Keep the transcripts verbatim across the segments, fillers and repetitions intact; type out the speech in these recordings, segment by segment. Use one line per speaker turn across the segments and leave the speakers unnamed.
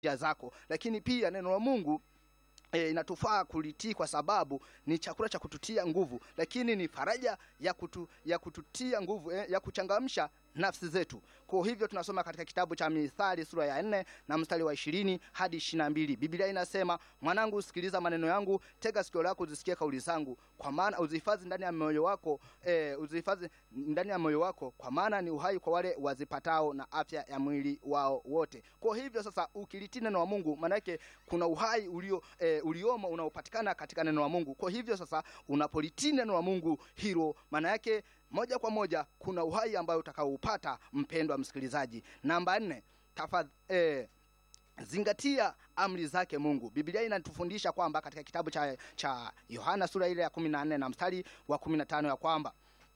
njia zako. Lakini pia neno la Mungu E, inatufaa kulitii kwa sababu ni chakula cha kututia nguvu, lakini ni faraja ya kutu, ya kututia nguvu eh, ya kuchangamsha nafsi zetu. Kwa hivyo tunasoma katika kitabu cha Mithali sura ya nne na mstari wa ishirini hadi ishirini na mbili. Biblia inasema, mwanangu usikiliza maneno yangu, tega sikio lako uzisikie kauli zangu, kwa maana uzihifadhi ndani ya moyo wako eh, uzihifadhi ndani ya moyo wako, kwa maana ni uhai kwa wale wazipatao na afya ya mwili wao wote. Kwa hivyo sasa ukilitii neno la Mungu, maana yake kuna uhai ulio eh, uliomo unaopatikana katika neno la Mungu. Kwa hivyo sasa unapolitii neno la Mungu hilo, maana yake moja kwa moja kuna uhai ambao utakaoupata, mpendwa msikilizaji. Namba nne, tafadhali eh, zingatia amri zake Mungu. Biblia inatufundisha kwamba katika kitabu cha cha Yohana sura ile ya kumi na nne na mstari wa kumi na tano ya kwamba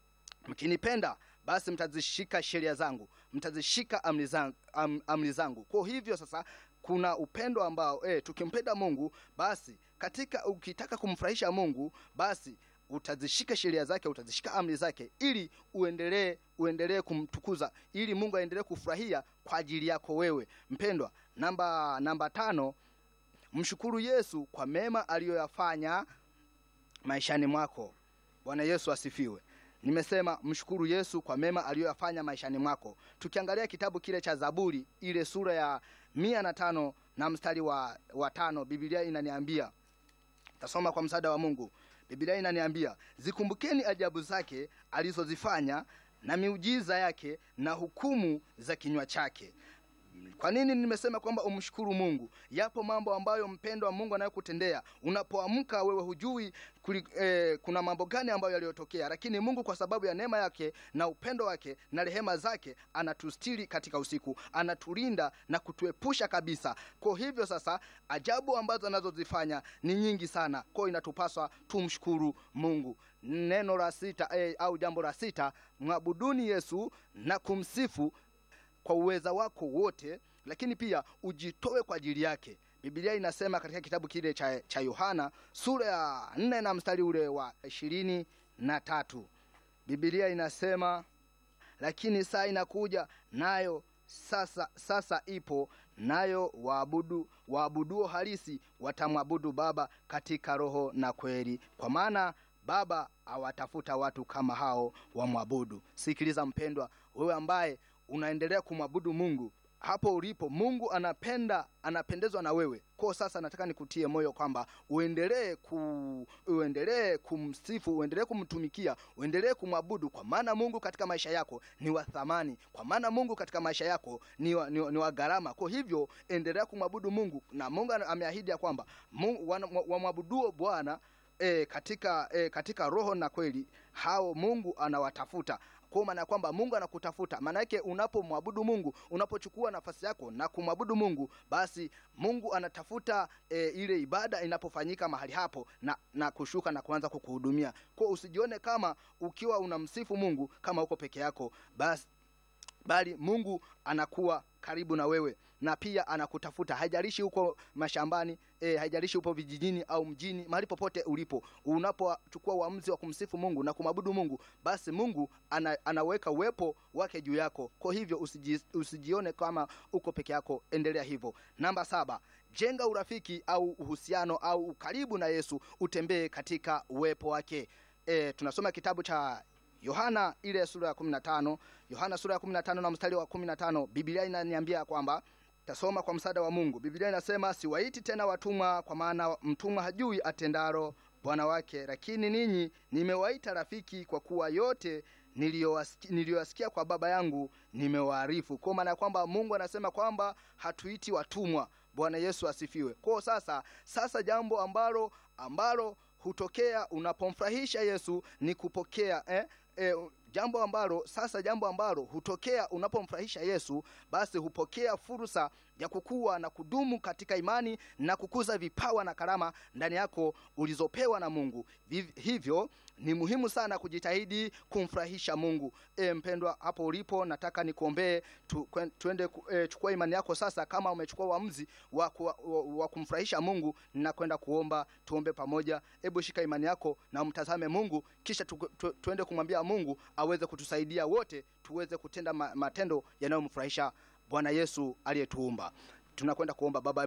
mkinipenda basi mtazishika sheria zangu, mtazishika amri zangu, am, amri zangu. Kwa hivyo sasa kuna upendo ambao eh, tukimpenda Mungu basi katika ukitaka kumfurahisha Mungu basi utazishika sheria zake, utazishika amri zake, ili uendelee uendelee kumtukuza, ili Mungu aendelee kufurahia kwa ajili yako wewe mpendwa. Namba namba tano, mshukuru Yesu kwa mema aliyoyafanya maishani mwako. Bwana Yesu asifiwe. Nimesema mshukuru Yesu kwa mema aliyoyafanya maishani mwako. Tukiangalia kitabu kile cha Zaburi ile sura ya mia na tano na mstari wa, wa tano, Biblia inaniambia, tasoma kwa msaada wa Mungu. Biblia inaniambia, zikumbukeni ajabu zake alizozifanya na miujiza yake na hukumu za kinywa chake. Kwa nini nimesema kwamba umshukuru Mungu? Yapo mambo ambayo mpendo wa Mungu anayokutendea. Unapoamka wewe hujui kuli, eh, kuna mambo gani ambayo yaliyotokea, lakini Mungu kwa sababu ya neema yake na upendo wake na rehema zake anatustiri katika usiku, anatulinda na kutuepusha kabisa. Kwa hivyo sasa ajabu ambazo anazozifanya ni nyingi sana. Kwa inatupaswa tumshukuru Mungu. Neno la sita eh, au jambo la sita, mwabuduni Yesu na kumsifu kwa uweza wako wote, lakini pia ujitoe kwa ajili yake. Biblia inasema katika kitabu kile cha, cha Yohana sura ya nne na mstari ule wa ishirini na tatu. Biblia inasema, lakini saa inakuja nayo sasa sasa ipo, nayo waabudu waabuduo halisi watamwabudu Baba katika roho na kweli, kwa maana Baba awatafuta watu kama hao wamwabudu. Sikiliza mpendwa, wewe ambaye unaendelea kumwabudu Mungu hapo ulipo, Mungu anapenda anapendezwa na wewe. Kwa sasa nataka nikutie moyo kwamba uendelee ku uendelee kumsifu, uendelee kumtumikia, uendelee kumwabudu, kwa maana Mungu katika maisha yako ni wa thamani, kwa maana Mungu katika maisha yako ni wa, ni, ni wa gharama. Kwa hivyo endelea kumwabudu Mungu, na Mungu ameahidi ya kwamba wamwabuduo Bwana E, katika e, katika roho na kweli, hao Mungu anawatafuta. Kwa maana kwamba Mungu anakutafuta. Maana yake unapomwabudu Mungu, unapochukua nafasi yako na kumwabudu Mungu, basi Mungu anatafuta e, ile ibada inapofanyika mahali hapo na, na kushuka na kuanza kukuhudumia. Kwa usijione kama ukiwa unamsifu Mungu kama uko peke yako, basi bali Mungu anakuwa karibu na wewe na pia anakutafuta. Haijalishi uko mashambani, e, haijalishi upo vijijini au mjini, mahali popote ulipo, unapochukua uamuzi wa kumsifu Mungu na kumwabudu Mungu, basi Mungu ana, anaweka uwepo wake juu yako. Kwa hivyo usiji, usijione kama uko peke yako, endelea hivyo. Namba saba, jenga urafiki au uhusiano au ukaribu na Yesu, utembee katika uwepo wake. E, tunasoma kitabu cha Yohana ile sura ya kumi na tano, Yohana sura ya kumi na tano na mstari wa kumi na tano. Biblia inaniambia kwamba, tasoma kwa msaada wa Mungu. Biblia inasema, siwaiti tena watumwa, kwa maana mtumwa hajui atendaro bwana wake, lakini ninyi nimewaita rafiki, kwa kuwa yote niliyowasikia kwa Baba yangu nimewaarifu. Kwa maana kwamba Mungu anasema kwamba hatuiti watumwa. Bwana Yesu asifiwe. Kwa sasa sasa jambo ambalo ambalo hutokea unapomfurahisha Yesu ni kupokea eh, eh, jambo ambalo sasa jambo ambalo hutokea unapomfurahisha Yesu, basi hupokea fursa ya kukua na kudumu katika imani na kukuza vipawa na karama ndani yako ulizopewa na Mungu. Hivyo ni muhimu sana kujitahidi kumfurahisha Mungu. E, mpendwa hapo ulipo, nataka nikuombee tu, tuende e, chukua imani yako sasa. Kama umechukua uamuzi wa, wa, wa, wa kumfurahisha Mungu, na kwenda kuomba, tuombe pamoja. Hebu shika imani yako na umtazame Mungu, kisha tu, tu, tuende kumwambia Mungu aweze kutusaidia wote tuweze kutenda matendo yanayomfurahisha Bwana Yesu aliyetuumba. Tunakwenda kuomba. Baba